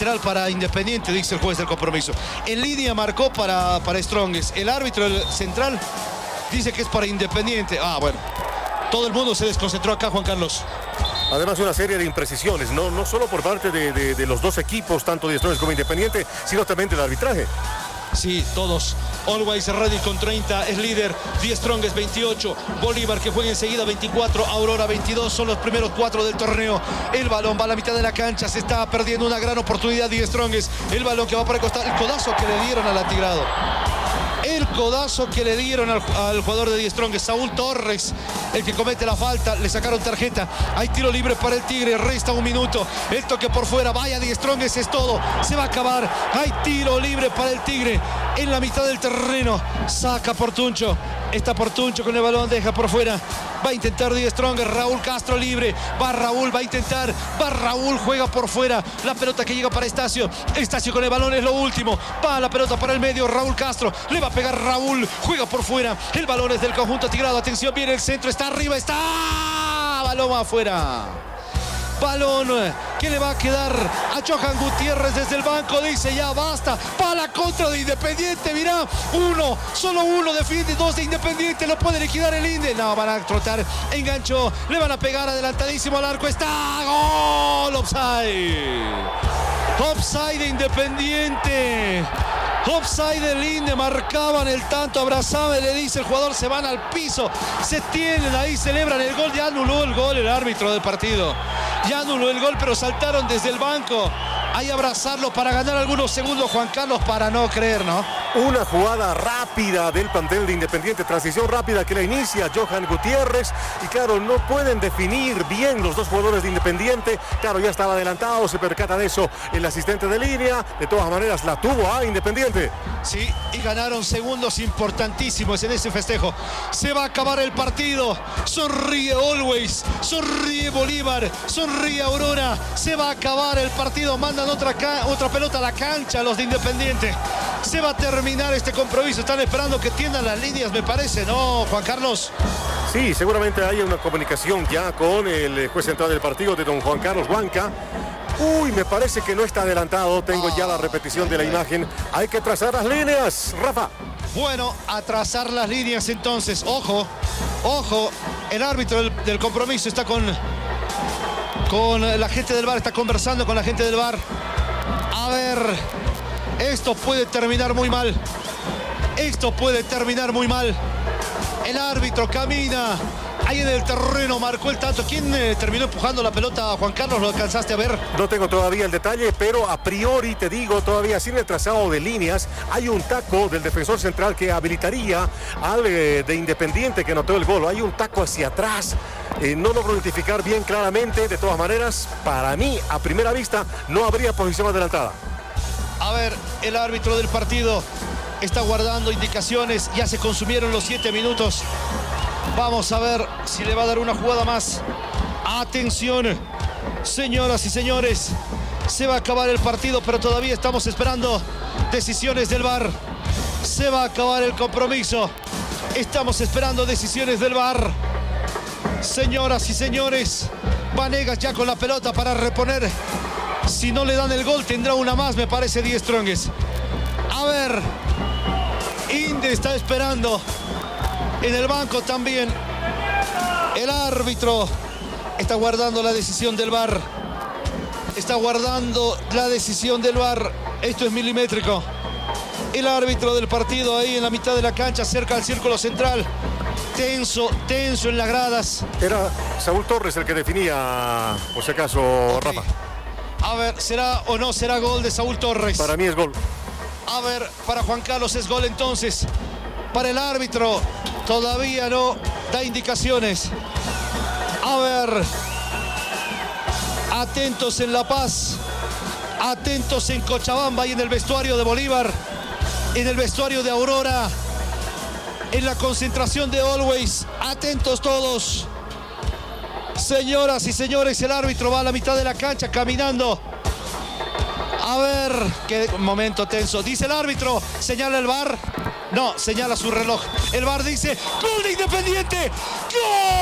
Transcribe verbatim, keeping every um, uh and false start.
lateral para Independiente, dice el juez del compromiso. En línea marcó para, para Strongest. El árbitro el central dice que es para Independiente. Ah, bueno. Todo el mundo se desconcentró acá, Juan Carlos. Además, una serie de imprecisiones, no, no solo por parte de, de, de los dos equipos, tanto de Strongest como Independiente, sino también del arbitraje. Sí, todos. Always Ready con treinta, es líder. Die Strongest veintiocho. Bolívar que juega enseguida veinticuatro. Aurora veintidós. Son los primeros cuatro del torneo. El balón va a la mitad de la cancha. Se está perdiendo una gran oportunidad Die Strongest. El balón que va para el costado. El codazo que le dieron al atigrado. El codazo que le dieron al, al jugador de Die Strongest, Saúl Torres, el que comete la falta. Le sacaron tarjeta. Hay tiro libre para el Tigre. Resta un minuto. El toque por fuera. Vaya Die Strongest, es todo. Se va a acabar. Hay tiro libre para el Tigre en la mitad del terreno. Saca Portuncho. Está Portuncho con el balón. Deja por fuera. Va a intentar Die Strongest. Raúl Castro libre. Va Raúl. Va a intentar. Va Raúl. Juega por fuera. La pelota que llega para Estacio. Estacio con el balón es lo último. Va la pelota para el medio. Raúl Castro. Le va a pegar Raúl. Juega por fuera. El balón es del conjunto atigrado. Atención. Viene el centro. Está arriba. Está. Balón afuera. Balón que le va a quedar a Johan Gutiérrez desde el banco. Dice ya basta. Para la contra de Independiente. Mirá. Uno. Solo uno defiende. Dos de Independiente. No puede liquidar el Inde. No, van a trotar. Enganchó. Le van a pegar adelantadísimo al arco. Está. Gol. Offside. Offside de Independiente. Offside del Inde, marcaban el tanto, abrazaba y le dice el jugador, se van al piso, se tienen ahí, celebran el gol, ya anuló el gol el árbitro del partido, ya anuló el gol, pero saltaron desde el banco, ahí a abrazarlo para ganar algunos segundos, Juan Carlos, para no creer, ¿no? Una jugada rápida del plantel de Independiente, transición rápida que la inicia Johan Gutiérrez, y claro, no pueden definir bien los dos jugadores de Independiente, claro, ya estaba adelantado, se percata de eso el asistente de línea, de todas maneras la tuvo a Independiente. Sí, y ganaron segundos importantísimos en ese festejo. Se va a acabar el partido. Sonríe Always, sonríe Bolívar, sonríe Aurora. Se va a acabar el partido. Mandan otra, otra pelota a la cancha los de Independiente. Se va a terminar este compromiso. Están esperando que tiendan las líneas, me parece, ¿no, Juan Carlos? Sí, seguramente hay una comunicación ya con el juez central del partido, de don Juan Carlos Huanca. Uy, me parece que no está adelantado. Tengo ya la repetición de la imagen. Hay que trazar las líneas, Rafa. Bueno, a trazar las líneas entonces. Ojo, ojo. El árbitro del, del compromiso está con, con la gente del V A R. Está conversando con la gente del V A R. A ver, esto puede terminar muy mal. Esto puede terminar muy mal. El árbitro camina ahí en el terreno, marcó el tanto. ¿Quién eh, terminó empujando la pelota, Juan Carlos? ¿Lo alcanzaste a ver? No tengo todavía el detalle, pero a priori te digo, todavía sin el trazado de líneas, hay un taco del defensor central que habilitaría al eh, de Independiente que anotó el gol. Hay un taco hacia atrás. Eh, no logro identificar bien claramente. De todas maneras, para mí, a primera vista, no habría posición adelantada. A ver, el árbitro del partido está guardando indicaciones. Ya se consumieron los siete minutos. Vamos a ver si le va a dar una jugada más. Atención, señoras y señores. Se va a acabar el partido, pero todavía estamos esperando decisiones del V A R. Se va a acabar el compromiso. Estamos esperando decisiones del V A R. Señoras y señores, Vanegas ya con la pelota para reponer. Si no le dan el gol, tendrá una más, me parece, Die Strongest. A ver, Inde está esperando. En el banco también. El árbitro está guardando la decisión del V A R. Está guardando la decisión del V A R. Esto es milimétrico. El árbitro del partido ahí en la mitad de la cancha, cerca del círculo central. Tenso, tenso en las gradas. Era Saúl Torres el que definía, por si acaso, okay. Rafa. A ver, ¿será o no será gol de Saúl Torres? Para mí es gol. A ver, para Juan Carlos es gol entonces. Para el árbitro todavía no da indicaciones. A ver. Atentos en La Paz. Atentos en Cochabamba y en el vestuario de Bolívar. En el vestuario de Aurora. En la concentración de Always. Atentos todos. Señoras y señores, el árbitro va a la mitad de la cancha caminando. A ver, qué momento tenso. Dice el árbitro, señala el V A R. No, señala su reloj. El V A R dice, ¡gol de Independiente! ¡Gol!